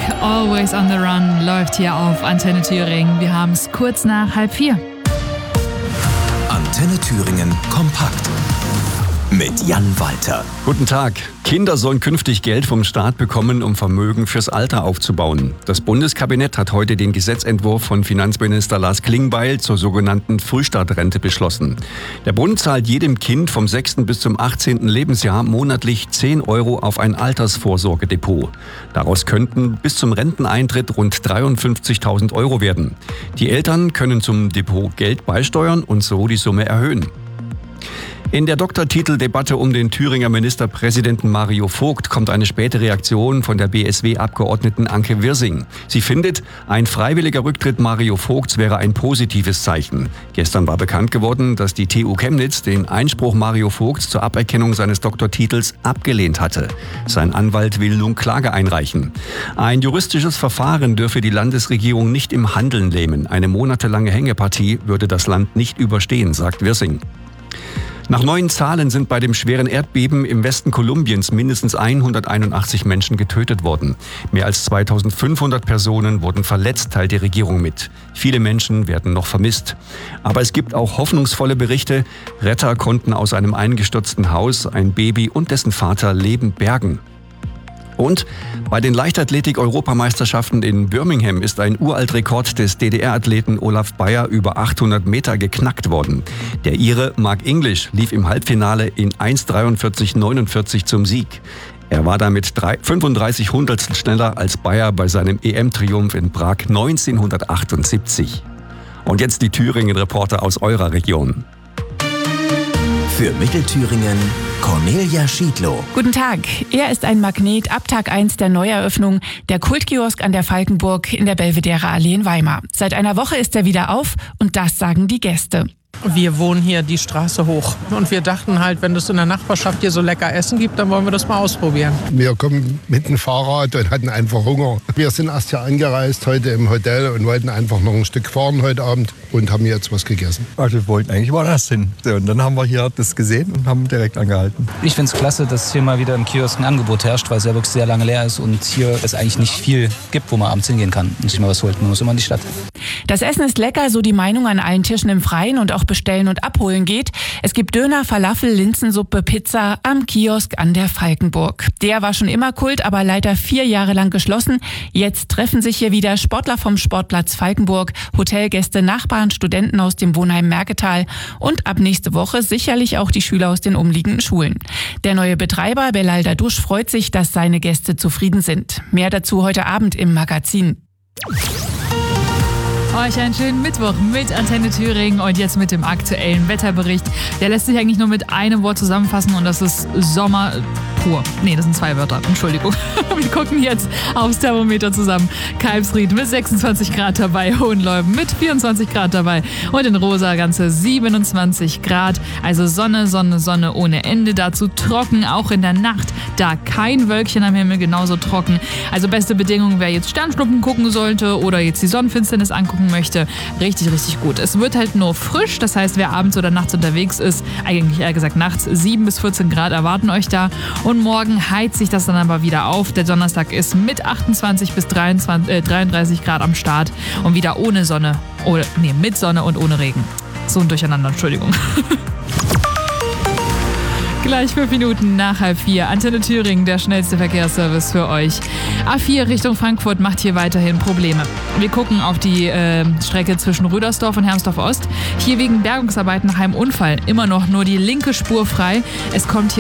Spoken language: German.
Always on the Run läuft hier auf Antenne Thüringen. Wir haben es kurz nach 3:30. Antenne Thüringen kompakt mit Jan Walter. Guten Tag. Kinder sollen künftig Geld vom Staat bekommen, um Vermögen fürs Alter aufzubauen. Das Bundeskabinett hat heute den Gesetzentwurf von Finanzminister Lars Klingbeil zur sogenannten Frühstartrente beschlossen. Der Bund zahlt jedem Kind vom 6. bis zum 18. Lebensjahr monatlich 10 € auf ein Altersvorsorgedepot. Daraus könnten bis zum Renteneintritt rund 53.000 € werden. Die Eltern können zum Depot Geld beisteuern und so die Summe erhöhen. In der Doktortiteldebatte um den Thüringer Ministerpräsidenten Mario Vogt kommt eine späte Reaktion von der BSW-Abgeordneten Anke Wirsing. Sie findet, ein freiwilliger Rücktritt Mario Vogts wäre ein positives Zeichen. Gestern war bekannt geworden, dass die TU Chemnitz den Einspruch Mario Vogts zur Aberkennung seines Doktortitels abgelehnt hatte. Sein Anwalt will nun Klage einreichen. Ein juristisches Verfahren dürfe die Landesregierung nicht im Handeln lähmen. Eine monatelange Hängepartie würde das Land nicht überstehen, sagt Wirsing. Nach neuen Zahlen sind bei dem schweren Erdbeben im Westen Kolumbiens mindestens 181 Menschen getötet worden. Mehr als 2500 Personen wurden verletzt, teilt die Regierung mit. Viele Menschen werden noch vermisst. Aber es gibt auch hoffnungsvolle Berichte. Retter konnten aus einem eingestürzten Haus ein Baby und dessen Vater lebend bergen. Und bei den Leichtathletik-Europameisterschaften in Birmingham ist ein Uraltrekord des DDR-Athleten Olaf Beyer über 800 Meter geknackt worden. Der Ire Mark English lief im Halbfinale in 1:43,49 zum Sieg. Er war damit 35 Hundertstel schneller als Beyer bei seinem EM-Triumph in Prag 1978. Und jetzt die Thüringen-Reporter aus eurer Region. Für Mittelthüringen Cornelia Schiedlow. Guten Tag. Er ist ein Magnet ab Tag 1 der Neueröffnung, der Kultkiosk an der Falkenburg in der Belvedere Allee in Weimar. Seit einer Woche ist er wieder auf und das sagen die Gäste. Wir wohnen hier die Straße hoch und wir dachten halt, wenn es in der Nachbarschaft hier so lecker Essen gibt, dann wollen wir das mal ausprobieren. Wir kommen mit dem Fahrrad und hatten einfach Hunger. Wir sind erst hier angereist heute im Hotel und wollten einfach noch ein Stück fahren heute Abend und haben jetzt was gegessen. Also wir wollten eigentlich woanders hin. Und dann haben wir hier das gesehen und haben direkt angehalten. Ich finde es klasse, dass hier mal wieder im Kiosk ein Angebot herrscht, weil es ja wirklich sehr lange leer ist und hier es eigentlich nicht viel gibt, wo man abends hingehen kann und sich mal was holt. Man muss immer in die Stadt. Das Essen ist lecker, so die Meinung an allen Tischen im Freien und auch bestellen und abholen geht. Es gibt Döner, Falafel, Linsensuppe, Pizza am Kiosk an der Falkenburg. Der war schon immer Kult, aber leider 4 Jahre lang geschlossen. Jetzt treffen sich hier wieder Sportler vom Sportplatz Falkenburg, Hotelgäste, Nachbarn, Studenten aus dem Wohnheim Merketal und ab nächste Woche sicherlich auch die Schüler aus den umliegenden Schulen. Der neue Betreiber Belal Dadusch freut sich, dass seine Gäste zufrieden sind. Mehr dazu heute Abend im Magazin. Euch einen schönen Mittwoch mit Antenne Thüringen und jetzt mit dem aktuellen Wetterbericht. Der lässt sich eigentlich nur mit einem Wort zusammenfassen und das ist Sommer pur. Nee, das sind 2 Wörter. Entschuldigung. Wir gucken jetzt aufs Thermometer zusammen. Kalbsried mit 26 Grad dabei, Hohenleuben mit 24 Grad dabei und in Rosa ganze 27 Grad. Also Sonne, Sonne, Sonne ohne Ende. Dazu trocken, auch in der Nacht. Da kein Wölkchen am Himmel, genauso trocken. Also beste Bedingungen, wer jetzt Sternschnuppen gucken sollte oder jetzt die Sonnenfinsternis angucken möchte. Richtig, richtig gut. Es wird halt nur frisch, das heißt, wer abends oder nachts unterwegs ist, eigentlich eher gesagt nachts, 7 bis 14 Grad erwarten euch da. Und morgen heizt sich das dann aber wieder auf. Der Donnerstag ist mit 28 bis 33 Grad am Start und wieder ohne Sonne, mit Sonne und ohne Regen. So ein Durcheinander, Entschuldigung. Gleich 5 Minuten nach 3:30. Antenne Thüringen, der schnellste Verkehrsservice für euch. A4 Richtung Frankfurt macht hier weiterhin Probleme. Wir gucken auf die Strecke zwischen Rüdersdorf und Hermsdorf Ost. Hier wegen Bergungsarbeiten nach einem Unfall immer noch nur die linke Spur frei. Es kommt hier